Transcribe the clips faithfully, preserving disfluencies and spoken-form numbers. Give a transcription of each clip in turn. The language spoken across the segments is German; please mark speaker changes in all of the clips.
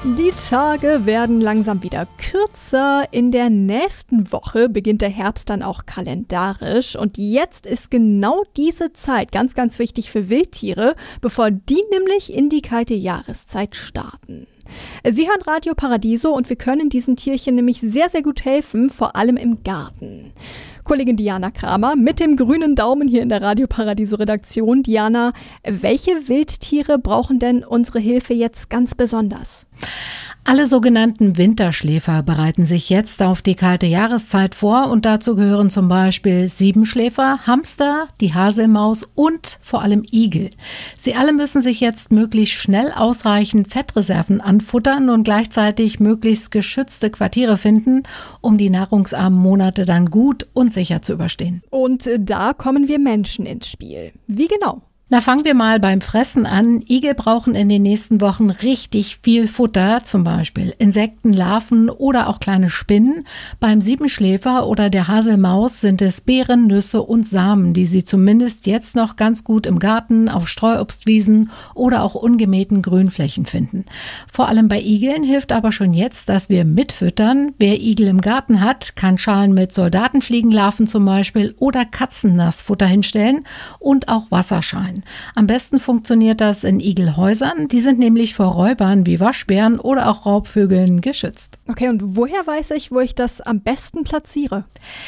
Speaker 1: Die Tage werden langsam wieder kürzer. In der nächsten Woche beginnt der Herbst dann auch kalendarisch. Und jetzt ist genau diese Zeit ganz, ganz wichtig für Wildtiere, bevor die nämlich in die kalte Jahreszeit starten. Sie hören Radio Paradiso und wir können diesen Tierchen nämlich sehr, sehr gut helfen, vor allem im Garten. Kollegin Diana Kramer mit dem grünen Daumen hier in der Radio Paradiso Redaktion. Diana, welche Wildtiere brauchen denn unsere Hilfe jetzt ganz besonders?
Speaker 2: Alle sogenannten Winterschläfer bereiten sich jetzt auf die kalte Jahreszeit vor und dazu gehören zum Beispiel Siebenschläfer, Hamster, die Haselmaus und vor allem Igel. Sie alle müssen sich jetzt möglichst schnell ausreichend Fettreserven anfuttern und gleichzeitig möglichst geschützte Quartiere finden, um die nahrungsarmen Monate dann gut und sicher zu überstehen.
Speaker 1: Und da kommen wir Menschen ins Spiel. Wie genau?
Speaker 2: Na, fangen wir mal beim Fressen an. Igel brauchen in den nächsten Wochen richtig viel Futter, zum Beispiel Insekten, Larven oder auch kleine Spinnen. Beim Siebenschläfer oder der Haselmaus sind es Beeren, Nüsse und Samen, die sie zumindest jetzt noch ganz gut im Garten, auf Streuobstwiesen oder auch ungemähten Grünflächen finden. Vor allem bei Igeln hilft aber schon jetzt, dass wir mitfüttern. Wer Igel im Garten hat, kann Schalen mit Soldatenfliegenlarven zum Beispiel oder Katzennassfutter hinstellen und auch Wasserschalen. Am besten funktioniert das in Igelhäusern. Die sind nämlich vor Räubern wie Waschbären oder auch Raubvögeln geschützt.
Speaker 1: Okay, und woher weiß ich, wo ich das am besten platziere?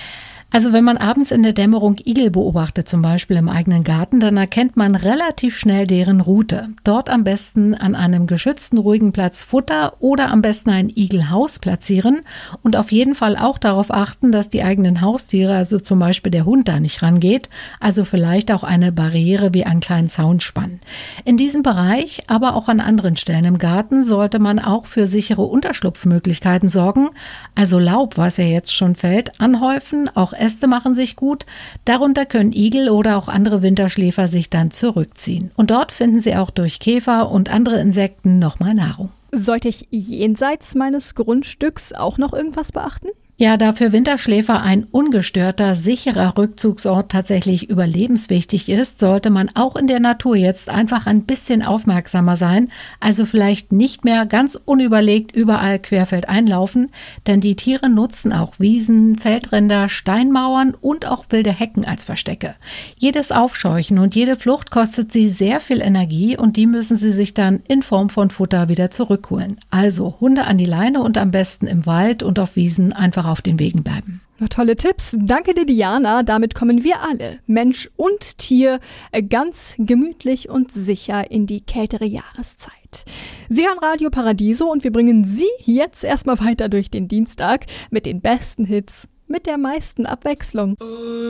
Speaker 2: Also wenn man abends in der Dämmerung Igel beobachtet, zum Beispiel im eigenen Garten, dann erkennt man relativ schnell deren Route. Dort am besten an einem geschützten, ruhigen Platz Futter oder am besten ein Igelhaus platzieren und auf jeden Fall auch darauf achten, dass die eigenen Haustiere, also zum Beispiel der Hund, da nicht rangeht, also vielleicht auch eine Barriere wie einen kleinen Zaun spannen. In diesem Bereich, aber auch an anderen Stellen im Garten, sollte man auch für sichere Unterschlupfmöglichkeiten sorgen, also Laub, was ja jetzt schon fällt, anhäufen, auch Äste machen sich gut. Darunter können Igel oder auch andere Winterschläfer sich dann zurückziehen. Und dort finden sie auch durch Käfer und andere Insekten nochmal Nahrung.
Speaker 1: Sollte ich jenseits meines Grundstücks auch noch irgendwas beachten?
Speaker 2: Ja, da für Winterschläfer ein ungestörter, sicherer Rückzugsort tatsächlich überlebenswichtig ist, sollte man auch in der Natur jetzt einfach ein bisschen aufmerksamer sein, also vielleicht nicht mehr ganz unüberlegt überall querfeld einlaufen, denn die Tiere nutzen auch Wiesen, Feldränder, Steinmauern und auch wilde Hecken als Verstecke. Jedes Aufscheuchen und jede Flucht kostet sie sehr viel Energie und die müssen sie sich dann in Form von Futter wieder zurückholen. Also Hunde an die Leine und am besten im Wald und auf Wiesen einfach auf den Wegen bleiben.
Speaker 1: Na, tolle Tipps. Danke dir, Diana. Damit kommen wir alle, Mensch und Tier, ganz gemütlich und sicher in die kältere Jahreszeit. Sie hören Radio Paradiso und wir bringen Sie jetzt erstmal weiter durch den Dienstag mit den besten Hits, mit der meisten Abwechslung.